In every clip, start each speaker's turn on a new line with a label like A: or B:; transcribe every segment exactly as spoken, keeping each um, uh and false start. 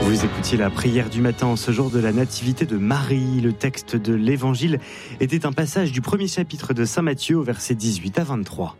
A: Vous écoutiez la prière du matin en ce jour de la nativité de Marie. Le texte de l'évangile était un passage du premier chapitre de Saint Matthieu au verset dix-huit à vingt-trois.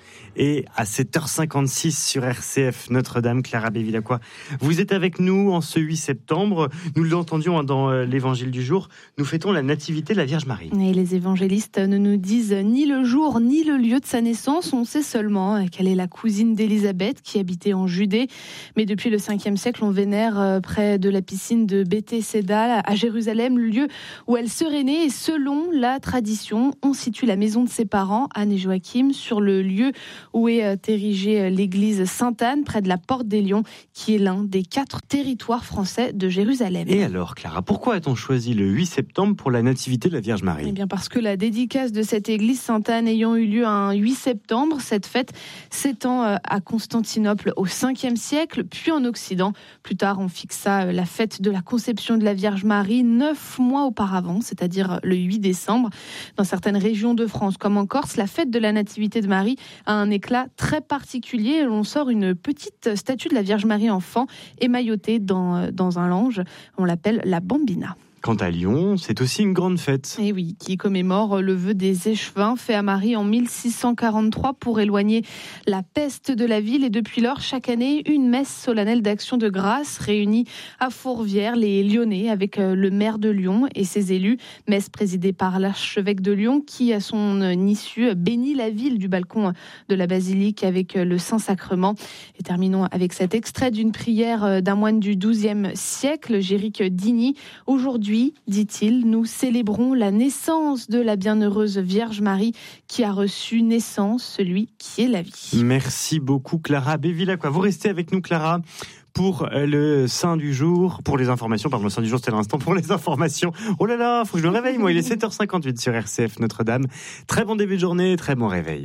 A: Et à sept heures cinquante-six sur R C F Notre-Dame, Clara Bevilacqua, vous êtes avec nous en ce huit septembre. Nous l'entendions dans l'évangile du jour. Nous fêtons la nativité de la Vierge Marie.
B: Et les évangélistes ne nous disent ni le jour ni le lieu de sa naissance. On sait seulement qu'elle est la cousine d'Élisabeth qui habitait en Judée. Mais depuis le cinquième siècle, on vénère près de la piscine de Béthesda à Jérusalem, le lieu où elle serait née. Et selon la tradition, on situe la maison de ses parents, Anne et Joachim, sur le lieu où est érigée l'église Sainte-Anne, près de la Porte des Lions, qui est l'un des quatre territoires français de Jérusalem.
A: Et alors, Clara, pourquoi a-t-on choisi le huit septembre pour la nativité de la Vierge Marie ?
B: Eh bien parce que la dédicace de cette église Sainte-Anne ayant eu lieu un huit septembre, cette fête s'étend à Constantinople au cinquième siècle, puis en Occident. Plus tard, on fixa la fête de la conception de la Vierge Marie neuf mois auparavant, c'est-à-dire le huit décembre. Dans certaines régions de France, comme en Corse, la fête de la Nativité de Marie a un éclat très particulier. On sort une petite statue de la Vierge Marie enfant émaillotée dans, dans un lange. On l'appelle la Bambina.
A: Quant à Lyon, c'est aussi une grande fête.
B: Et oui, qui commémore le vœu des échevins fait à Marie en mille six cent quarante-trois pour éloigner la peste de la ville. Et depuis lors, chaque année, une messe solennelle d'action de grâce réunit à Fourvière les Lyonnais avec le maire de Lyon et ses élus. Messe présidée par l'archevêque de Lyon qui, à son issue, bénit la ville du balcon de la basilique avec le Saint-Sacrement. Et terminons avec cet extrait d'une prière d'un moine du douzième siècle, Géric Digny. Aujourd'hui, dit-il, nous célébrons la naissance de la bienheureuse Vierge Marie qui a reçu naissance, celui qui est la vie.
A: Merci beaucoup Clara Bevilacqua. Vous restez avec nous Clara pour le Saint du jour, pour les informations, pardon, le Saint du jour c'était l'instant pour les informations. Oh là là, faut que je me réveille moi, il est sept heures cinquante-huit sur R C F Notre-Dame. Très bon début de journée, très bon réveil.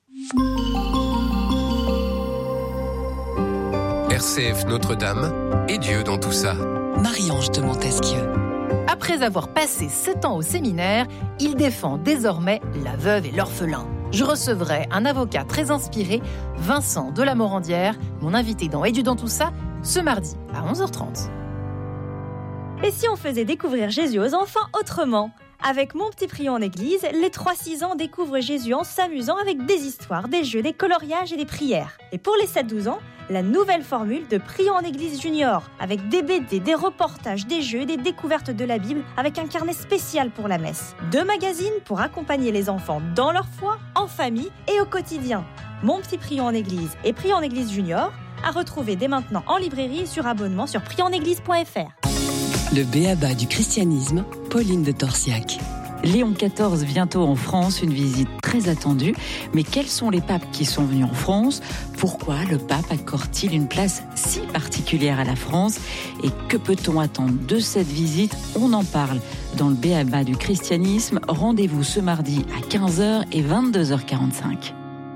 C: R C F Notre-Dame et Dieu dans tout ça.
D: Marie-Ange de Montesquieu.
E: Après avoir passé sept ans au séminaire, il défend désormais la veuve et l'orphelin. Je recevrai un avocat très inspiré, Vincent de la Morandière, mon invité dans Et Dieu dans tout ça, ce mardi à onze heures trente.
F: Et si on faisait découvrir Jésus aux enfants autrement ? Avec Mon Petit Prion en Église, les trois six ans découvrent Jésus en s'amusant avec des histoires, des jeux, des coloriages et des prières. Et pour les sept douze ans, la nouvelle formule de Prion en Église Junior, avec des B D, des reportages, des jeux, des découvertes de la Bible, avec un carnet spécial pour la messe. Deux magazines pour accompagner les enfants dans leur foi, en famille et au quotidien. Mon Petit Prion en Église et Prion en Église Junior, à retrouver dès maintenant en librairie et sur abonnement sur prion en église point f r.
D: Le b.a.-ba du christianisme, Pauline de Torsiac.
G: Léon quatorze bientôt en France, une visite très attendue. Mais quels sont les papes qui sont venus en France ? Pourquoi le pape accorde-t-il une place si particulière à la France ? Et que peut-on attendre de cette visite ? On en parle dans le b.a.-ba du christianisme. Rendez-vous ce mardi à quinze heures et vingt-deux heures quarante-cinq.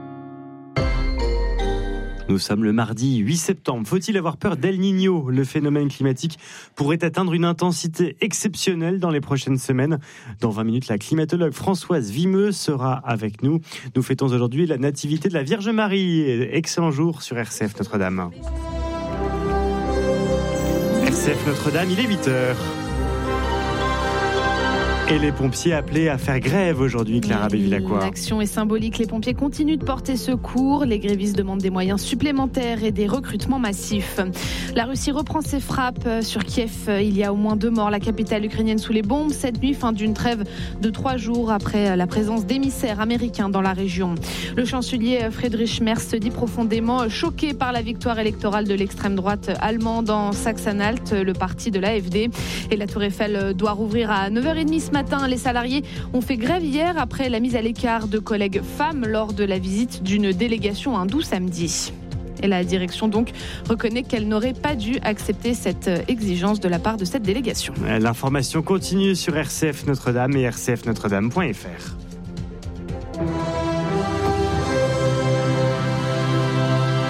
A: Nous sommes le mardi huit septembre. Faut-il avoir peur d'El Niño ? Le phénomène climatique pourrait atteindre une intensité exceptionnelle dans les prochaines semaines. Dans vingt minutes, la climatologue Françoise Vimeux sera avec nous. Nous fêtons aujourd'hui la nativité de la Vierge Marie. Excellent jour sur R C F Notre-Dame. R C F Notre-Dame, il est huit heures. Et les pompiers appelés à faire grève aujourd'hui, Clara Bevilacqua.
B: L'action est symbolique. Les pompiers continuent de porter secours. Les grévistes demandent des moyens supplémentaires et des recrutements massifs. La Russie reprend ses frappes sur Kiev. Il y a au moins deux morts. La capitale ukrainienne sous les bombes. Cette nuit, fin d'une trêve de trois jours après la présence d'émissaires américains dans la région. Le chancelier Friedrich Merz se dit profondément choqué par la victoire électorale de l'extrême droite allemande en Saxe-Anhalt, le parti de l'A F D. Et la Tour Eiffel doit rouvrir à neuf heures trente ce matin. Les salariés ont fait grève hier après la mise à l'écart de collègues femmes lors de la visite d'une délégation hindoue samedi. Et la direction donc reconnaît qu'elle n'aurait pas dû accepter cette exigence de la part de cette délégation.
A: L'information continue sur R C F Notre-Dame et r c f notre dame point f r.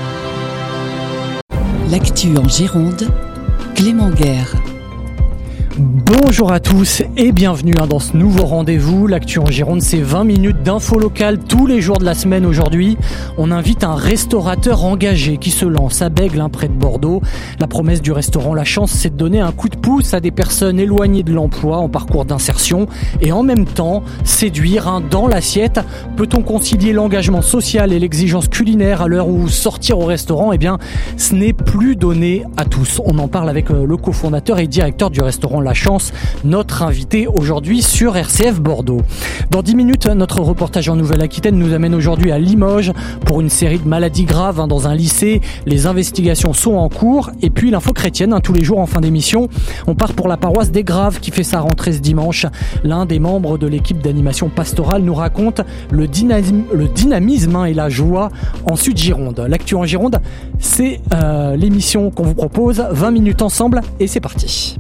D: L'actu en Gironde, Clément Guerre.
H: Bonjour à tous et bienvenue dans ce nouveau rendez-vous. L'actu en Gironde, c'est vingt minutes d'infos locales tous les jours de la semaine. Aujourd'hui, on invite un restaurateur engagé qui se lance à Bègles, près de Bordeaux. La promesse du restaurant La Chance, c'est de donner un coup de pouce à des personnes éloignées de l'emploi en parcours d'insertion et en même temps séduire hein, dans l'assiette. Peut-on concilier l'engagement social et l'exigence culinaire à l'heure où sortir au restaurant, eh bien, ce n'est plus donné à tous. On en parle avec le cofondateur et directeur du restaurant La Chance, notre invité aujourd'hui sur R C F Bordeaux. Dans dix minutes, notre reportage en Nouvelle-Aquitaine nous amène aujourd'hui à Limoges pour une série de maladies graves hein, dans un lycée. Les investigations sont en cours. Et puis l'info chrétienne, hein, tous les jours en fin d'émission. On part pour la paroisse des Graves qui fait sa rentrée ce dimanche. L'un des membres de l'équipe d'animation pastorale nous raconte le dynamisme, le dynamisme hein, et la joie en Sud-Gironde. L'actu en Gironde, c'est euh, l'émission qu'on vous propose. vingt minutes ensemble et c'est parti.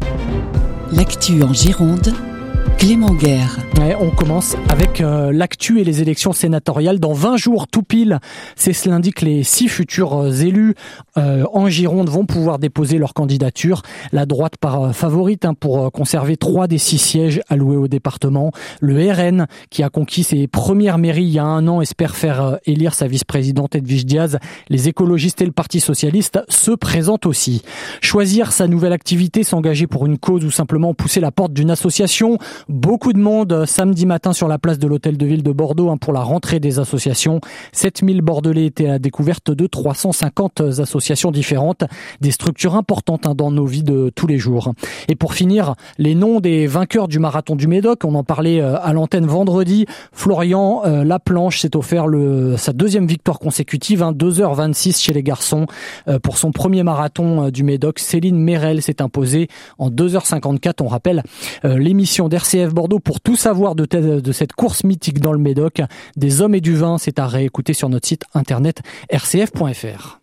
D: L'actu en Gironde, Clément Guerre.
H: Ouais, on commence avec euh, l'actu et les élections sénatoriales. Dans vingt jours tout pile, c'est ce lundi que les six futurs euh, élus euh, en Gironde vont pouvoir déposer leur candidature. La droite part euh, favorite hein, pour euh, conserver trois des six sièges alloués au département. Le R N, qui a conquis ses premières mairies il y a un an, espère faire euh, élire sa vice-présidente Edwige Diaz. Les écologistes et le Parti socialiste se présentent aussi. Choisir sa nouvelle activité, s'engager pour une cause ou simplement pousser la porte d'une association. Beaucoup de monde samedi matin sur la place de l'Hôtel de Ville de Bordeaux hein, pour la rentrée des associations. sept mille Bordelais étaient à la découverte de trois cent cinquante associations différentes, des structures importantes hein, dans nos vies de tous les jours. Et pour finir, les noms des vainqueurs du marathon du Médoc, on en parlait euh, à l'antenne vendredi. Florian euh, Laplanche s'est offert le, sa deuxième victoire consécutive, hein, deux heures vingt-six chez les garçons. Euh, pour son premier marathon euh, du Médoc, Céline Mérel s'est imposée en deux heures cinquante-quatre. On rappelle euh, l'émission d'R C F Bordeaux pour tout savoir de, te, de cette course mythique dans le Médoc. Des hommes et du vin, c'est à réécouter sur notre site internet r c f point f r.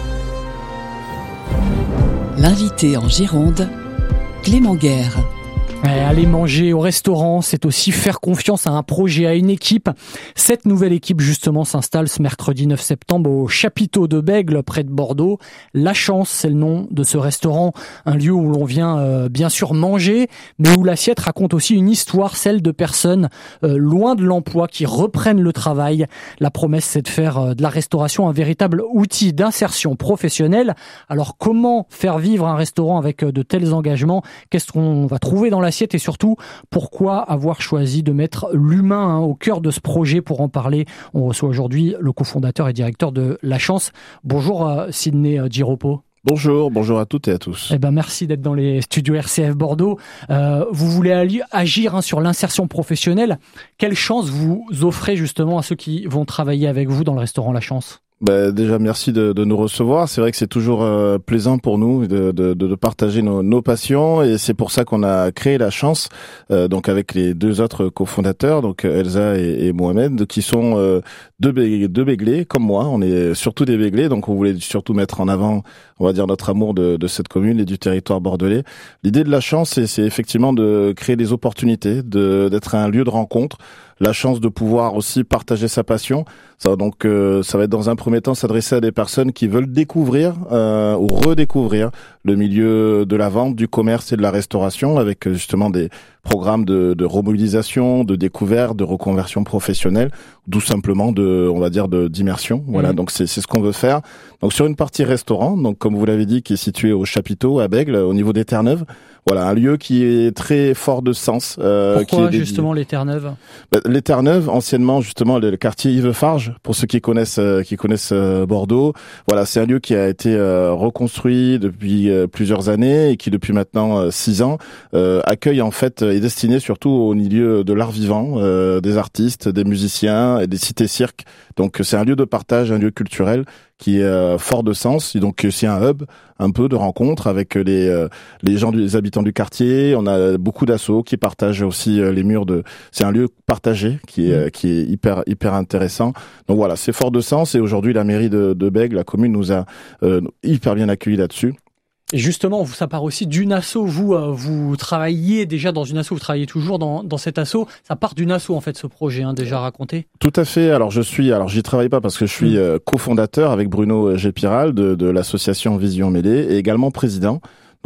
D: L'invité en Gironde, Clément Guerre.
H: Aller manger au restaurant, c'est aussi faire confiance à un projet, à une équipe. Cette nouvelle équipe, justement, s'installe ce mercredi neuf septembre au Chapiteau de Bègles, près de Bordeaux. La Chance, c'est le nom de ce restaurant. Un lieu où l'on vient, euh, bien sûr, manger, mais où l'assiette raconte aussi une histoire, celle de personnes euh, loin de l'emploi, qui reprennent le travail. La promesse, c'est de faire euh, de la restauration un véritable outil d'insertion professionnelle. Alors, comment faire vivre un restaurant avec euh, de tels engagements? Qu'est-ce qu'on va trouver dans l'assiette et surtout pourquoi avoir choisi de mettre l'humain hein, au cœur de ce projet? Pour en parler, on reçoit aujourd'hui le cofondateur et directeur de La Chance. Bonjour euh, Sidney Giropo.
I: Bonjour, bonjour à toutes et à tous.
H: Eh ben merci d'être dans les studios R C F Bordeaux. Euh, vous voulez ali- agir hein, sur l'insertion professionnelle. Quelle chance vous offrez justement à ceux qui vont travailler avec vous dans le restaurant La Chance?
I: Bah, déjà merci de, de nous recevoir. C'est vrai que c'est toujours euh, plaisant pour nous de, de, de partager nos, nos passions et c'est pour ça qu'on a créé La Chance, euh, donc avec les deux autres cofondateurs, donc Elsa et, et Mohamed, qui sont euh, deux, bé- deux béglés comme moi. On est surtout des béglés, donc on voulait surtout mettre en avant, on va dire, notre amour de, de cette commune et du territoire bordelais. L'idée de La Chance, c'est, c'est effectivement de créer des opportunités, de, d'être un lieu de rencontre. La chance de pouvoir aussi partager sa passion. Ça, donc, euh, ça va être dans un premier temps s'adresser à des personnes qui veulent découvrir euh, ou redécouvrir le milieu de la vente, du commerce et de la restauration, avec justement des programmes de, de remobilisation, de découverte, de reconversion professionnelle, tout simplement de, on va dire, de d'immersion. Voilà, mmh. donc c'est c'est ce qu'on veut faire. Donc sur une partie restaurant, donc comme vous l'avez dit, qui est situé au Chapiteau à Bègles, au niveau des Terre-Neuve. Voilà, un lieu qui est très fort de sens. Euh,
H: Pourquoi
I: qui est
H: justement les Terre-Neuve?
I: bah, Les Terre-Neuve, anciennement justement le, le quartier Yves Farge, pour ceux qui connaissent euh, qui connaissent euh, Bordeaux. Voilà, c'est un lieu qui a été euh, reconstruit depuis euh, plusieurs années et qui depuis maintenant euh, six ans euh, accueille en fait est destiné surtout au milieu de l'art vivant, euh, des artistes, des musiciens et des cités-cirques. Donc c'est un lieu de partage, un lieu culturel qui est euh, fort de sens. Et donc c'est un hub un peu de rencontre avec les euh, les gens, les habitants du quartier. On a beaucoup d'assos qui partagent aussi euh, les murs de. C'est un lieu partagé qui est euh, qui est hyper hyper intéressant. Donc voilà, c'est fort de sens. Et aujourd'hui la mairie de, de Bègles, la commune, nous a euh, hyper bien accueillis là-dessus.
H: Et justement, ça part aussi d'une asso. Vous, euh, vous travailliez déjà dans une asso, vous travaillez toujours dans, dans cette asso. Ça part d'une asso, en fait, ce projet, hein, déjà raconté.
I: Tout à fait. Alors, je suis, alors, j'y travaille pas parce que je suis euh, cofondateur avec Bruno Gépiral de, de l'association Vision Mêlée et également président.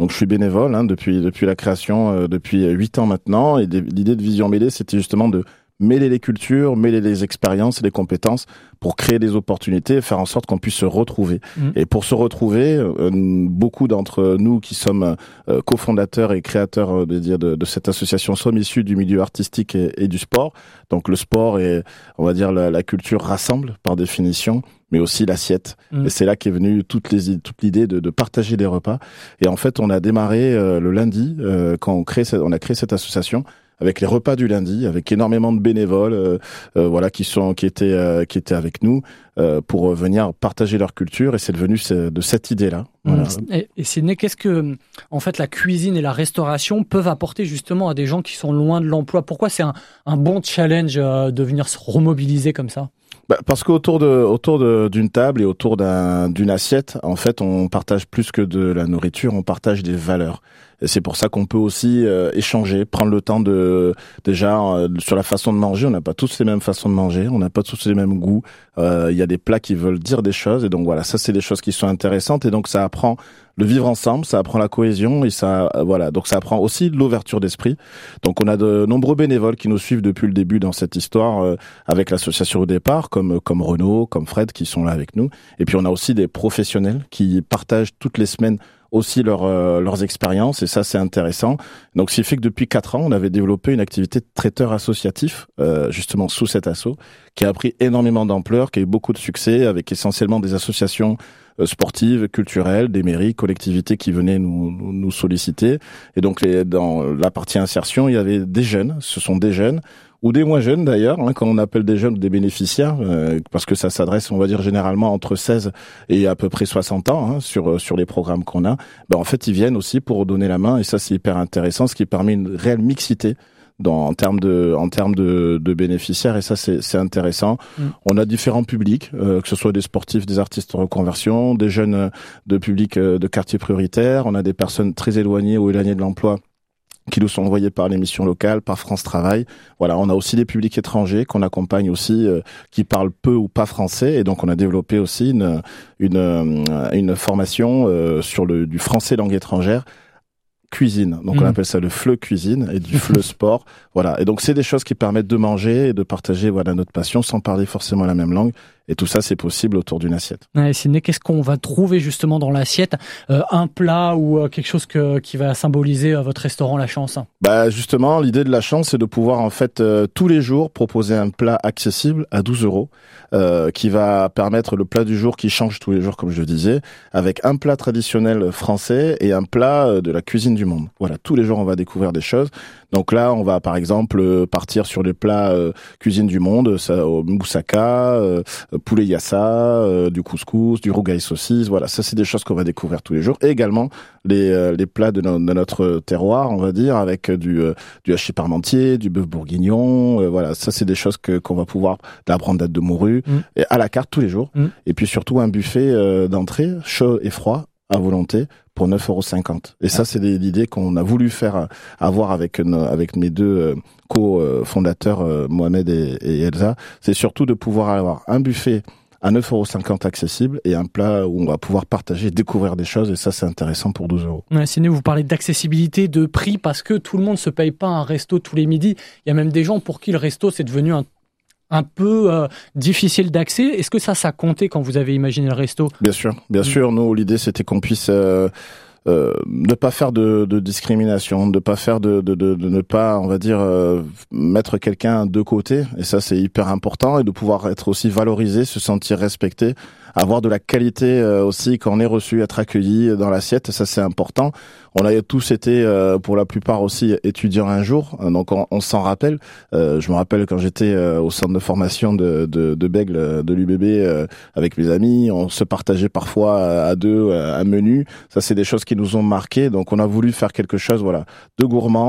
I: Donc je suis bénévole hein, depuis depuis la création, euh, depuis huit ans maintenant. Et des, l'idée de Vision Mêlée, c'était justement de mêler les cultures, mêler les expériences et les compétences pour créer des opportunités et faire en sorte qu'on puisse se retrouver. Mmh. Et pour se retrouver, euh, beaucoup d'entre nous qui sommes euh, cofondateurs et créateurs euh, de, de, de cette association sommes issus du milieu artistique et, et du sport. Donc le sport et, on va dire, la, la culture rassemble par définition, mais aussi l'assiette. Mmh. Et c'est là qu'est venue toute, les, toute l'idée de, de partager des repas. Et en fait, on a démarré euh, le lundi, euh, quand on, crée, on a créé cette association, avec les repas du lundi, avec énormément de bénévoles, euh, euh, voilà, qui sont, qui étaient, euh, qui étaient avec nous euh, pour venir partager leur culture. Et c'est devenu de cette idée-là. Voilà.
H: Et, et Sidney, qu'est-ce que, en fait, la cuisine et la restauration peuvent apporter justement à des gens qui sont loin de l'emploi? Pourquoi c'est un, un bon challenge euh, de venir se remobiliser comme ça?
I: Bah parce qu'autour de, autour de, d'une table et autour d'un, d'une assiette, en fait, on partage plus que de la nourriture, on partage des valeurs. Et c'est pour ça qu'on peut aussi euh, échanger, prendre le temps de, déjà, euh, sur la façon de manger. On n'a pas tous les mêmes façons de manger, on n'a pas tous les mêmes goûts. Euh, il y a des plats qui veulent dire des choses. Et donc voilà, ça, c'est des choses qui sont intéressantes. Et donc, ça apprend le vivre ensemble, ça apprend la cohésion et ça, euh, voilà. Donc, ça apprend aussi l'ouverture d'esprit. Donc, on a de nombreux bénévoles qui nous suivent depuis le début dans cette histoire, euh, avec l'association au départ, comme, comme Renaud, comme Fred, qui sont là avec nous. Et puis, on a aussi des professionnels qui partagent toutes les semaines aussi leur, euh, leurs expériences, et ça c'est intéressant. Donc ce qui fait que depuis quatre ans, on avait développé une activité de traiteur associatif, euh, justement sous cet asso, qui a pris énormément d'ampleur, qui a eu beaucoup de succès, avec essentiellement des associations euh, sportives, culturelles, des mairies, collectivités qui venaient nous, nous, nous solliciter. Et donc les, dans la partie insertion, il y avait des jeunes, ce sont des jeunes, ou des moins jeunes d'ailleurs, hein, quand on appelle des jeunes des bénéficiaires, euh, parce que ça s'adresse, on va dire, généralement entre seize et à peu près soixante ans, hein, sur sur les programmes qu'on a. Ben, en fait, ils viennent aussi pour donner la main, et ça, c'est hyper intéressant, ce qui permet une réelle mixité dans, en termes de en termes de, de bénéficiaires, et ça, c'est c'est intéressant. Mmh. On a différents publics, euh, que ce soit des sportifs, des artistes en reconversion, des jeunes de publics euh, de quartiers prioritaires, on a des personnes très éloignées ou éloignées de l'emploi qui nous sont envoyés par l'émission locale, par France Travail. Voilà, on a aussi des publics étrangers qu'on accompagne aussi, euh, qui parlent peu ou pas français, et donc on a développé aussi une une une formation euh, sur le du français langue étrangère cuisine. Donc mmh. on appelle ça le F L E cuisine et du F L E sport. Voilà, et donc c'est des choses qui permettent de manger et de partager voilà notre passion sans parler forcément la même langue. Et tout ça, c'est possible autour d'une assiette.
H: Ouais, Sidney, qu'est-ce qu'on va trouver justement dans l'assiette, euh, un plat ou euh, quelque chose que, qui va symboliser euh, votre restaurant La Chance?
I: Bah justement, l'idée de La Chance, c'est de pouvoir en fait euh, tous les jours proposer un plat accessible à douze euros, euh, qui va permettre le plat du jour qui change tous les jours, comme je le disais, avec un plat traditionnel français et un plat de la cuisine du monde. Voilà, tous les jours, on va découvrir des choses. Donc là, on va par exemple partir sur les plats euh, cuisine du monde, ça, au moussaka, euh, poulet yassa, euh, du couscous, du rougail saucisse. Voilà, ça c'est des choses qu'on va découvrir tous les jours. Et également les euh, les plats de, no- de notre terroir, on va dire, avec du euh, du hachis parmentier, du bœuf bourguignon. Euh, voilà, ça c'est des choses que qu'on va pouvoir, de la brandade de morue, mmh. et à la carte tous les jours. Mmh. Et puis surtout un buffet euh, d'entrée chaud et froid à volonté pour neuf euros cinquante. Et ça, c'est l'idée qu'on a voulu faire avoir avec nos, avec mes deux euh, co-fondateurs, euh, Mohamed et, et Elsa. C'est surtout de pouvoir avoir un buffet à neuf euros cinquante accessible et un plat où on va pouvoir partager, découvrir des choses. Et ça, c'est intéressant pour douze euros.
H: Ouais, Sidney, vous parlez d'accessibilité, de prix, parce que tout le monde se paye pas un resto tous les midis. Il y a même des gens pour qui le resto, c'est devenu un un peu euh, difficile d'accès. Est-ce que ça, ça comptait quand vous avez imaginé le resto?
I: Bien sûr, bien mmh. sûr. Nous, l'idée, c'était qu'on puisse euh, euh, ne pas faire de, de discrimination, de pas faire de, de, de, de ne pas, on va dire, euh, mettre quelqu'un de côté. Et ça, c'est hyper important. Et de pouvoir être aussi valorisé, se sentir respecté, avoir de la qualité euh, aussi quand on est reçu, être accueilli dans l'assiette. Ça, c'est important. On a tous été, euh, pour la plupart aussi, étudiants un jour, donc on, on s'en rappelle. Euh, je me rappelle quand j'étais euh, au centre de formation de, de, de Bègle, de l'U B B, euh, avec mes amis, on se partageait parfois à deux un menu. Ça, c'est des choses qui nous ont marqué. Donc, on a voulu faire quelque chose, voilà, de gourmand,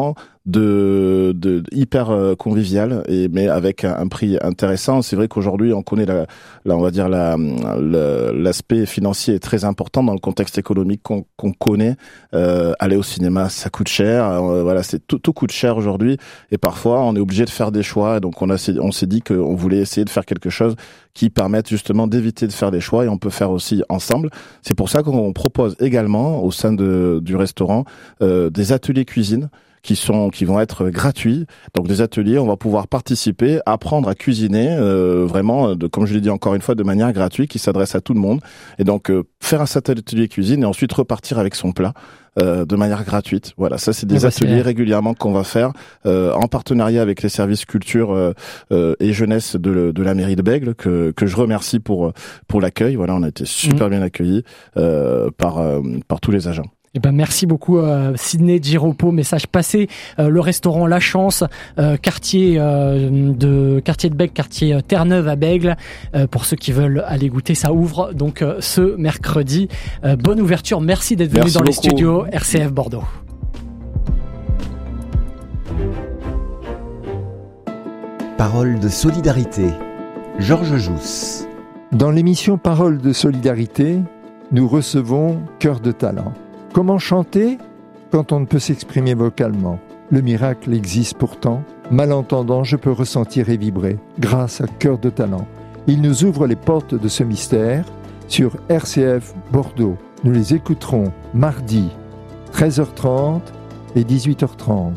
I: de, de hyper convivial, et mais avec un, un prix intéressant. C'est vrai qu'aujourd'hui, on connaît la, la on va dire la, la l'aspect financier est très important dans le contexte économique qu'on, qu'on connaît. Euh, aller au cinéma, ça coûte cher. Euh, voilà, c'est tout, tout coûte cher aujourd'hui, et parfois on est obligé de faire des choix. Donc on a, on s'est dit qu'on voulait essayer de faire quelque chose qui permette justement d'éviter de faire des choix, et on peut faire aussi ensemble. C'est pour ça qu'on propose également au sein de, du restaurant euh, des ateliers cuisine qui sont qui vont être gratuits. Donc des ateliers, on va pouvoir participer, apprendre à cuisiner euh, vraiment, de, comme je l'ai dit encore une fois, de manière gratuite, qui s'adresse à tout le monde. Et donc euh, faire un atelier cuisine et ensuite repartir avec son plat euh, de manière gratuite. Voilà, ça c'est des bah, ateliers c'est... régulièrement qu'on va faire euh, en partenariat avec les services culture euh, euh, et jeunesse de, de la mairie de Bègles, que que je remercie pour pour l'accueil. Voilà, on a été super mmh. bien accueillis euh, par euh, par tous les agents.
H: Eh ben merci beaucoup euh, Sidney Giropo, message passé. Euh, le restaurant La Chance, euh, quartier euh, de quartier de Bègles, quartier Terre-Neuve à Bègles. Euh, pour ceux qui veulent aller goûter, ça ouvre donc euh, ce mercredi. Euh, bonne ouverture. Merci d'être venu merci dans beaucoup. Les studios R C F Bordeaux.
J: Parole de solidarité. Georges Jousse.
K: Dans l'émission Parole de solidarité, nous recevons Cœur de talent. Comment chanter quand on ne peut s'exprimer vocalement ? Le miracle existe pourtant. Malentendant, je peux ressentir et vibrer grâce à Cœur de talent. Il nous ouvre les portes de ce mystère sur R C F Bordeaux. Nous les écouterons mardi treize heures trente et dix-huit heures trente.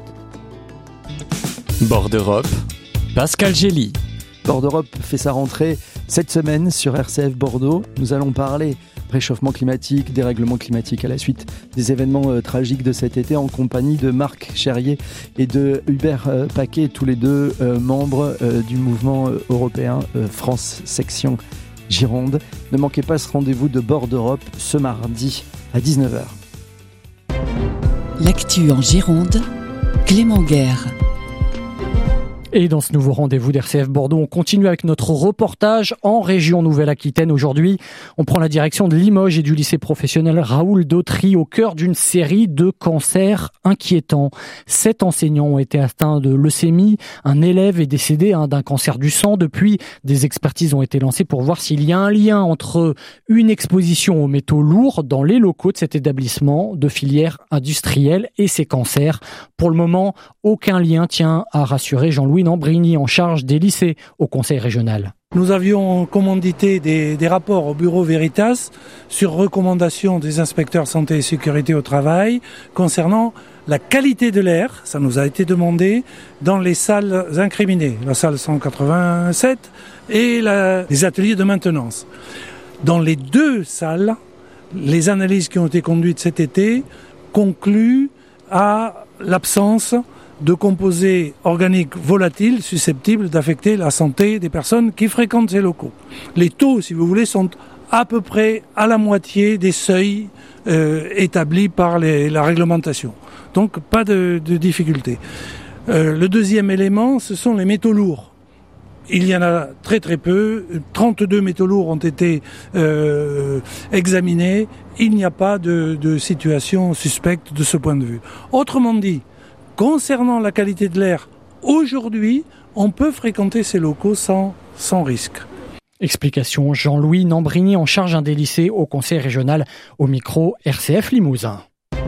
L: Bord d'Europe, Pascal Gély.
M: Bord d'Europe fait sa rentrée cette semaine sur R C F Bordeaux. Nous allons parler réchauffement climatique, dérèglement climatique à la suite des événements euh, tragiques de cet été, en compagnie de Marc Cherrier et de Hubert euh, Paquet, tous les deux euh, membres euh, du mouvement euh, européen euh, France Section Gironde. Ne manquez pas ce rendez-vous de Bord d'Europe ce mardi à dix-neuf heures.
D: L'actu en Gironde, Clément Guerre.
H: Et dans ce nouveau rendez-vous d'R C F Bordeaux, on continue avec notre reportage en région Nouvelle-Aquitaine. Aujourd'hui, on prend la direction de Limoges et du lycée professionnel Raoul Dautry, au cœur d'une série de cancers inquiétants. Sept enseignants ont été atteints de leucémie. Un élève est décédé hein, d'un cancer du sang. Depuis, des expertises ont été lancées pour voir s'il y a un lien entre une exposition aux métaux lourds dans les locaux de cet établissement de filière industrielle et ces cancers. Pour le moment, aucun lien tient à rassurer Jean-Louis Nambrini, en charge des lycées au Conseil régional.
N: Nous avions commandité des, des rapports au bureau Veritas sur recommandation des inspecteurs santé et sécurité au travail concernant la qualité de l'air, ça nous a été demandé, dans les salles incriminées, la salle cent quatre-vingt-sept et la, les ateliers de maintenance. Dans les deux salles, les analyses qui ont été conduites cet été concluent à l'absence de composés organiques volatiles susceptibles d'affecter la santé des personnes qui fréquentent ces locaux. Les taux, si vous voulez, sont à peu près à la moitié des seuils euh, établis par les, la réglementation. Donc pas de, de difficulté. Euh, le deuxième élément, ce sont les métaux lourds. Il y en a très très peu. trente-deux métaux lourds ont été euh, examinés. Il n'y a pas de, de situation suspecte de ce point de vue. Autrement dit, concernant la qualité de l'air, aujourd'hui, on peut fréquenter ces locaux sans, sans risque.
H: Explication Jean-Louis Nambrini, en charge des lycées au Conseil régional, au micro R C F Limousin.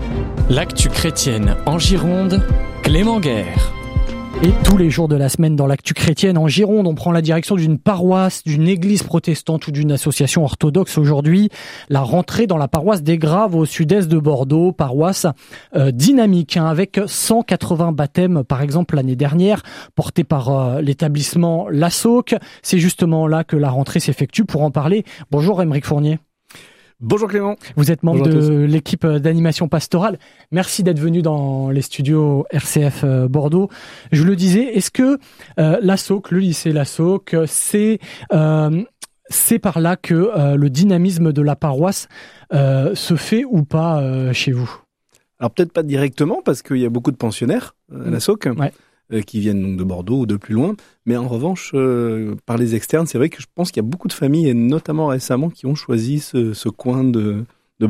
L: L'actu chrétienne en Gironde, Clément Guerre.
H: Et tous les jours de la semaine dans l'actu chrétienne en Gironde, on prend la direction d'une paroisse, d'une église protestante ou d'une association orthodoxe. Aujourd'hui, la rentrée dans la paroisse des Graves au sud-est de Bordeaux, paroisse euh, dynamique, hein, avec cent quatre-vingts baptêmes par exemple l'année dernière, portés par euh, l'établissement La Sauque. C'est justement là que la rentrée s'effectue. Pour en parler, bonjour Aymeric Fournier.
O: Bonjour Clément.
H: Vous êtes membre de l'équipe d'animation pastorale. Merci d'être venu dans les studios R C F Bordeaux. Je le disais, est-ce que euh, La Sauque, le lycée La Sauque, c'est euh, c'est par là que euh, le dynamisme de la paroisse euh, se fait ou pas euh, chez vous ?
O: Alors peut-être pas directement parce qu'il y a beaucoup de pensionnaires à La Sauque. Ouais. Qui viennent donc de Bordeaux ou de plus loin. Mais en revanche, euh, par les externes, c'est vrai que je pense qu'il y a beaucoup de familles, et notamment récemment, qui ont choisi ce, ce coin de, de Bordeaux.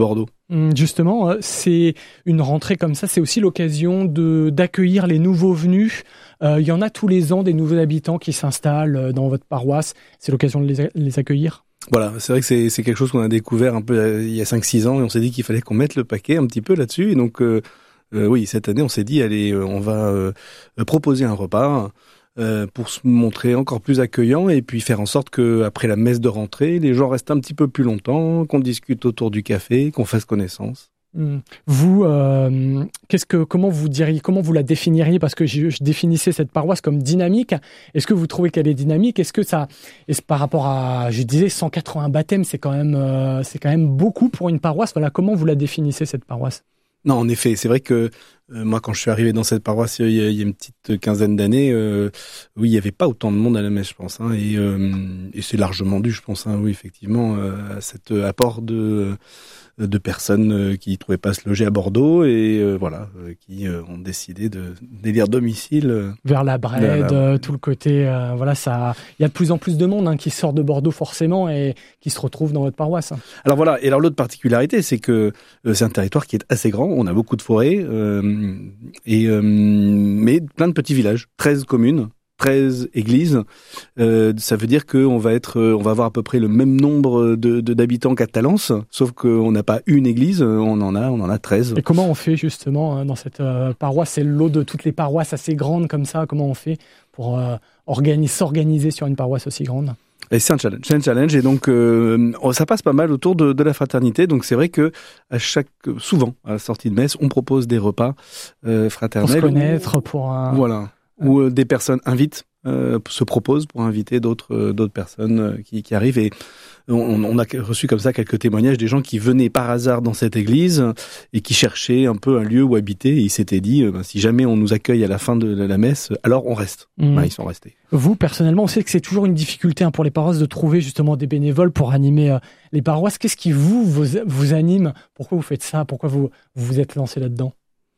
H: Justement, c'est une rentrée comme ça, c'est aussi l'occasion de d'accueillir les nouveaux venus. Euh, il y en a tous les ans des nouveaux habitants qui s'installent dans votre paroisse. C'est l'occasion de les, les accueillir.
O: Voilà, c'est vrai que c'est, c'est quelque chose qu'on a découvert un peu il y a cinq six ans et on s'est dit qu'il fallait qu'on mette le paquet un petit peu là-dessus. Et donc, euh, euh, oui, cette année, on s'est dit, allez, on va euh, proposer un repas euh, pour se montrer encore plus accueillant et puis faire en sorte que après la messe de rentrée, les gens restent un petit peu plus longtemps, qu'on discute autour du café, qu'on fasse connaissance.
H: Vous, euh, qu'est-ce que, comment vous diriez, comment vous la définiriez? Parce que je, je définissais cette paroisse comme dynamique. Est-ce que vous trouvez qu'elle est dynamique? Est-ce que ça, est-ce par rapport à, je disais, cent quatre-vingts baptêmes, c'est quand même, euh, c'est quand même beaucoup pour une paroisse. Voilà, comment vous la définissez cette paroisse?
O: Non, en effet, c'est vrai que euh, moi, quand je suis arrivé dans cette paroisse il y a, il y a une petite quinzaine d'années, euh, oui, il y avait pas autant de monde à la messe, je pense, hein, et, euh, et c'est largement dû, je pense, hein, oui, effectivement, euh, à cet apport de de personnes qui ne trouvaient pas à se loger à Bordeaux et euh, voilà, euh, qui euh, ont décidé de d'élire domicile euh,
H: vers la Brède, la... euh, tout le côté, euh, voilà, ça, il y a de plus en plus de monde hein, qui sort de Bordeaux forcément et qui se retrouve dans votre paroisse.
O: Alors voilà, et alors l'autre particularité, c'est que euh, c'est un territoire qui est assez grand, on a beaucoup de forêts euh, et euh, mais plein de petits villages, treize communes. treize églises, euh, ça veut dire qu'on va être, on va avoir à peu près le même nombre de, de d'habitants qu'à Talence, sauf qu'on n'a pas une église, on en a, on en a treize.
H: Et comment on fait justement dans cette euh, paroisse? C'est le lot de toutes les paroisses assez grandes comme ça. Comment on fait pour euh, organiser, s'organiser sur une paroisse aussi grande?
O: Et c'est un challenge, c'est un challenge, et donc euh, ça passe pas mal autour de, de la fraternité. Donc c'est vrai que à chaque, souvent à la sortie de messe, on propose des repas euh, fraternels.
H: Pour se connaître, pour un...
O: voilà. Où euh, des personnes invitent, euh, se proposent pour inviter d'autres euh, d'autres personnes euh, qui, qui arrivent. Et on, on a reçu comme ça quelques témoignages des gens qui venaient par hasard dans cette église et qui cherchaient un peu un lieu où habiter. Et ils s'étaient dit, euh, ben, si jamais on nous accueille à la fin de la messe, alors on reste. Mmh. Ben, ils sont restés.
H: Vous, personnellement, on sait que c'est toujours une difficulté hein, pour les paroisses de trouver justement des bénévoles pour animer euh, les paroisses. Qu'est-ce qui vous, vous vous anime? Pourquoi vous faites ça? Pourquoi vous vous, vous êtes lancé là-dedans?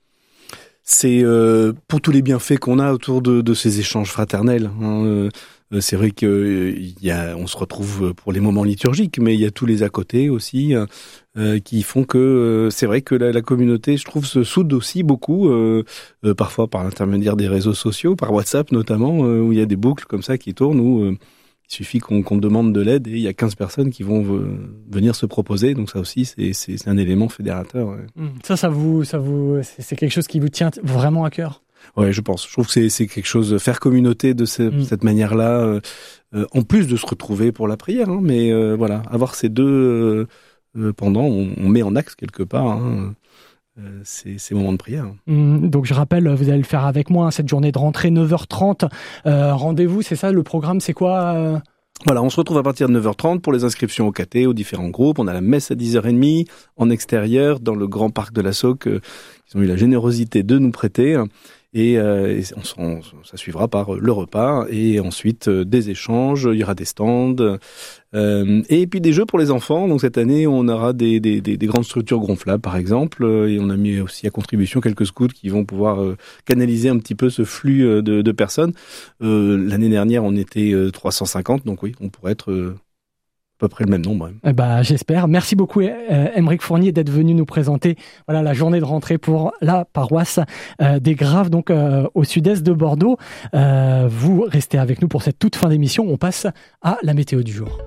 O: C'est euh, pour tous les bienfaits qu'on a autour de, de ces échanges fraternels. Hein. Euh, c'est vrai que euh, y a, on se retrouve pour les moments liturgiques, mais il y a tous les à côté aussi euh, qui font que euh, c'est vrai que la, la communauté, je trouve, se soude aussi beaucoup, euh, euh, parfois par l'intermédiaire des réseaux sociaux, par WhatsApp notamment, euh, où il y a des boucles comme ça qui tournent où euh, il suffit qu'on, qu'on demande de l'aide et il y a quinze personnes qui vont v- venir se proposer. Donc ça aussi, c'est, c'est, c'est un élément fédérateur. Ouais.
H: Ça, ça vous, ça vous, c'est quelque chose qui vous tient vraiment à cœur?
O: Ouais, je pense. Je trouve que c'est, c'est quelque chose, faire communauté de ce, mmh. cette manière-là, euh, euh, en plus de se retrouver pour la prière. Hein, mais euh, voilà, avoir ces deux euh, pendant, on, on met en axe quelque part. Hein, Euh, ces, ces moments de prière.
H: Mmh, donc je rappelle, vous allez le faire avec moi, hein, cette journée de rentrée, neuf heures trente. Euh, rendez-vous, c'est ça, le programme, c'est quoi euh...
O: Voilà, on se retrouve à partir de neuf heures trente pour les inscriptions au caté, aux différents groupes. On a la messe à dix heures trente, en extérieur, dans le grand parc de la Sauque, euh, ils ont eu la générosité de nous prêter. Et, euh, et on, on, ça suivra par le repas et ensuite euh, des échanges, il y aura des stands euh, et puis des jeux pour les enfants. Donc cette année, on aura des, des, des, des grandes structures gonflables par exemple, et on a mis aussi à contribution quelques scouts qui vont pouvoir euh, canaliser un petit peu ce flux de, de personnes. Euh, l'année dernière, on était euh, trois cent cinquante, donc oui, on pourrait être euh, à peu près le même nombre. Hein.
H: Eh ben, j'espère. Merci beaucoup, euh, Aymeric Fournier, d'être venu nous présenter voilà, la journée de rentrée pour la paroisse euh, des Graves, donc euh, au sud-est de Bordeaux. Euh, vous restez avec nous pour cette toute fin d'émission. On passe à la météo du jour.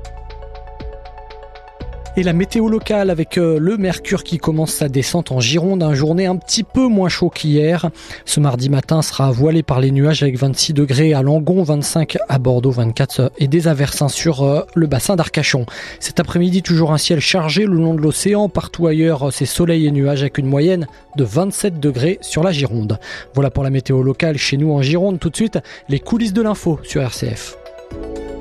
H: Et la météo locale avec euh, le mercure qui commence sa descente en Gironde, une journée un petit peu moins chaud qu'hier. Ce mardi matin sera voilé par les nuages avec vingt-six degrés à Langon, vingt-cinq à Bordeaux, vingt-quatre et des averses sur euh, le bassin d'Arcachon. Cet après-midi, toujours un ciel chargé le long de l'océan. Partout ailleurs, c'est soleil et nuages avec une moyenne de vingt-sept degrés sur la Gironde. Voilà pour la météo locale chez nous en Gironde. Tout de suite, les coulisses de l'info sur R C F.